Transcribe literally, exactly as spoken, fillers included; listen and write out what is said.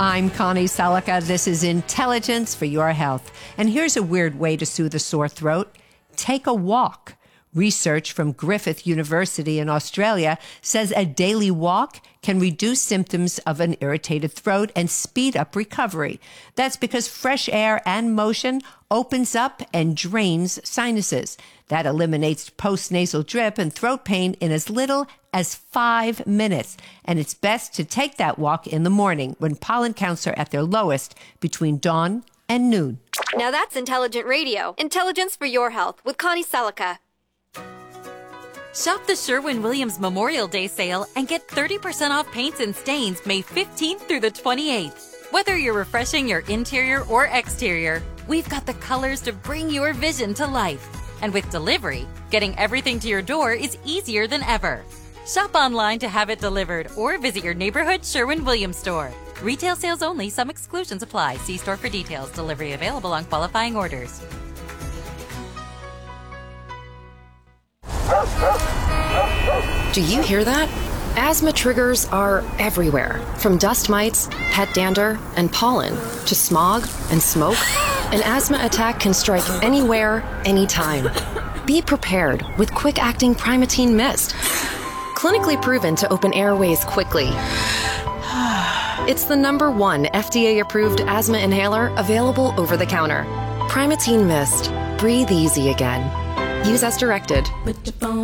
I'm Connie Selica. This is Intelligence for Your Health. And here's a weird way to soothe a sore throat. Take a walk. Research from Griffith University in Australia says a daily walk can reduce symptoms of an irritated throat and speed up recovery. That's because fresh air and motion opens up and drains sinuses. That eliminates postnasal drip and throat pain in as little as five minutes. And it's best to take that walk in the morning when pollen counts are at their lowest between dawn and noon. Now that's intelligent radio. Intelligence for your health with Connie Selica. Shop the Sherwin-Williams Memorial Day sale and get thirty percent off paints and stains May fifteenth through the twenty-eighth. Whether you're refreshing your interior or exterior, we've got the colors to bring your vision to life. And with delivery, getting everything to your door is easier than ever. Shop online to have it delivered or visit your neighborhood Sherwin-Williams store. Retail sales only. Some exclusions apply. See store for details. Delivery available on qualifying orders. Do you hear that? Asthma triggers are everywhere, from dust mites, pet dander, and pollen, to smog and smoke. An asthma attack can strike anywhere, anytime. Be prepared with quick-acting Primatene Mist. Clinically proven to open airways quickly. It's the number one F D A-approved asthma inhaler available over the counter. Primatene Mist. Breathe easy again. Use as directed.